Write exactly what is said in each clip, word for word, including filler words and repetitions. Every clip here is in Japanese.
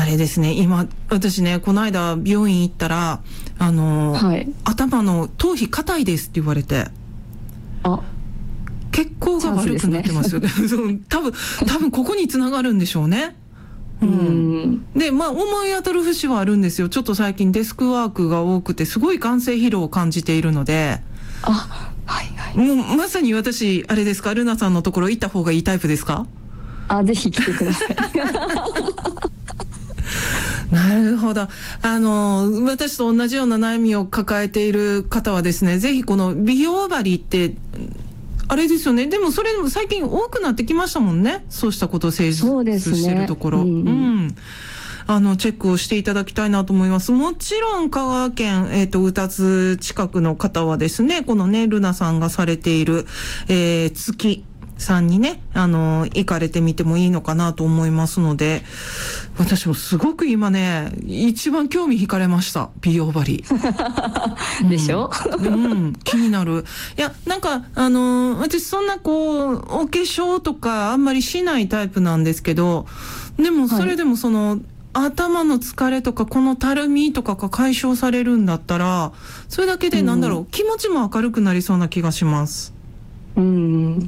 れですね、今私ねこの間病院行ったらあの、はい、頭の頭皮硬いですって言われて、 あ、 血行が悪くなってますよね。多分多分ここにつながるんでしょうね。うん、でまあ思い当たる節はあるんですよ。ちょっと最近デスクワークが多くてすごい眼性疲労を感じているので、 あ、はいはい、 もうまさに私あれですか、ルナさんのところ行った方がいいタイプですか？ あ、ぜひ来てください。 なるほど。あの私と同じような悩みを抱えている方はですね、ぜひこの美容針ってあれですよね。でもそれでも最近多くなってきましたもんね。そうしたことを成立してるところ、う、ね、うんうん、あのチェックをしていただきたいなと思います。もちろん香川県、えーと、宇多津近くの方はですね、このねルナさんがされている、えー、月さんにね、あの行かれてみてもいいのかなと思いますので、私もすごく今ね一番興味惹かれました、美容針。 でしょ、 うん、うん、気になる。いやなんかあの私そんなこうお化粧とかあんまりしないタイプなんですけど、でもそれでもその、はい、頭の疲れとかこのたるみとかが解消されるんだったら、それだけでなんだろう、うん、気持ちも明るくなりそうな気がします。 うん、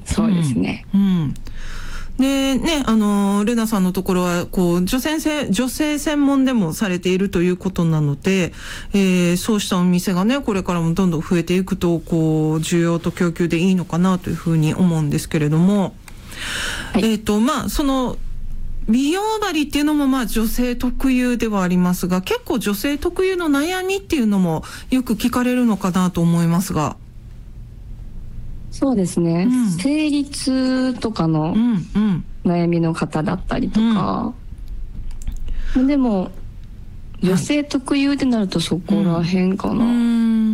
そうですね。 うん、うん、でね、あのルナさんのところはこう女性せ女性専門でもされているということなので、えー、そうしたお店がねこれからもどんどん増えていくとこう需要と供給でいいのかなというふうに思うんですけれども、はい、えっとまあその美容針っていうのもまあ女性特有ではありますが、結構女性特有の悩みっていうのもよく聞かれるのかなと思いますが。 そうですね、うん、生理痛とかの悩みの方だったりとか、うんうん、でも女性特有ってなるとそこら辺かな、うん、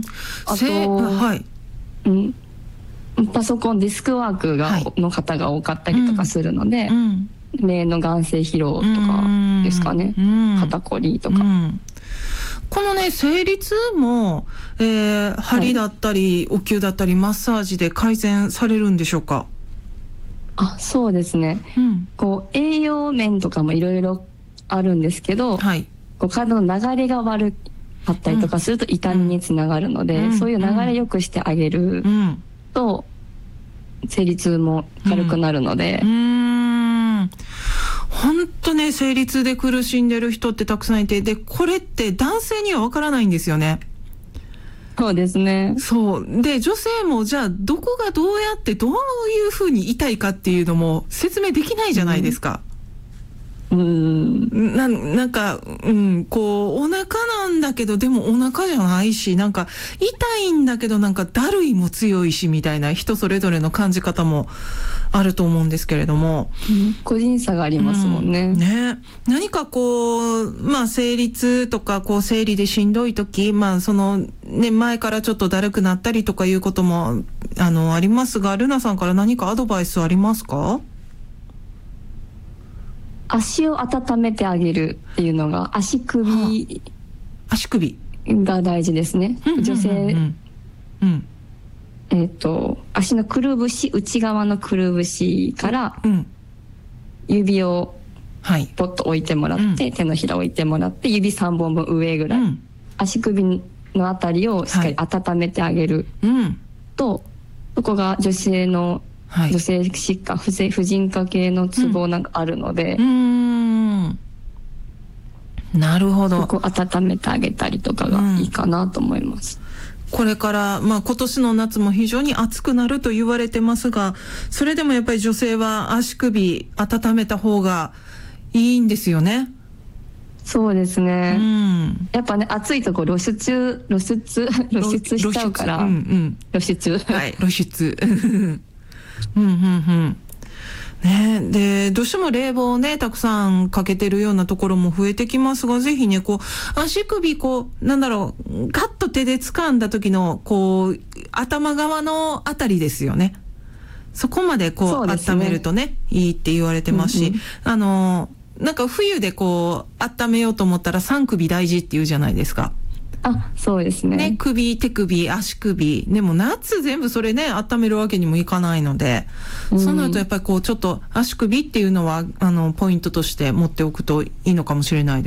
あと、はい、うん、パソコンデスクワークが、はい、の方が多かったりとかするので、うん、目の眼性疲労とかですかね、うん、肩こりとか、うん、 このね生理痛も、えー、針だったり、はい、お灸だったりマッサージで改善されるんでしょうか？ あ、そうですね、うん、こう栄養面とかもいろいろあるんですけど、はい、こう体の流れが悪かったりとかすると痛みにつながるので、うん、そういう流れ良くしてあげると、うん、生理痛も軽くなるので、うん、うーん、 本当ね生理痛で苦しんでる人ってたくさんいて、でこれって男性にはわからないんですよね。 そうですね。 そうで女性もじゃあどこがどうやってどういうふうに痛いかっていうのも説明できないじゃないですか。うん、な, なんか、うん、こうお腹なんだけどでもお腹じゃないし、なんか痛いんだけどなんかだるいも強いしみたいな、人それぞれの感じ方もあると思うんですけれども、 うん、個人差がありますもんね。うん、 ね、何かこうまあ生理痛とかこう生理でしんどい時、まあそのね前からちょっとだるくなったりとかいうこともあのありますが、ルナさんから何かアドバイスありますか？ 足を温めてあげるっていうのが、足首、はあ、足首が大事ですね。 うんうんうんうん、 女性、うん、えっと足のくるぶし、内側のくるぶしから指をポッと置いてもらって、はい、手のひら置いてもらって指さんぼんぶん上ぐらい、うん、足首のあたりをしっかり温めてあげると、はい、そこが女性のはい、女性疾患、婦人科系のツボなんかあるので、うん、うーん、なるほど。 そこ温めてあげたりとかがいいかなと思います。 うん、これから、まあ、今年の夏も非常に暑くなると言われてますが、それでもやっぱり女性は足首温めた方がいいんですよね。 そうですね、うん、やっぱね暑いとこ露出露出露出しちゃうから、うんうん、露出はい露出うんうんうんね、でどうしても冷房をねたくさんかけてるようなところも増えてきますが、ぜひねこう足首こうなんだろうガッと手で掴んだ時のこう頭側のあたりですよね。そこまでこうね、 温めるとねいいって言われてますし、うんうん、あのなんか冬でこう温めようと思ったら三首大事って言うじゃないですか。 あ、そうですね。 ね、首、手首、足首。でも夏全部それね、温めるわけにもいかないので、うん、そうなるとやっぱりこう、ちょっと足首っていうのは、あの、ポイントとして持っておくといいのかもしれないです。